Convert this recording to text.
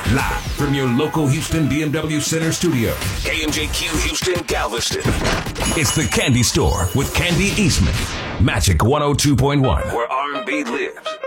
Live from your local Houston BMW Center studio, KMJQ Houston, Galveston. It's the Candy Store with Candy Eastman. Magic 102.1, where R&B lives.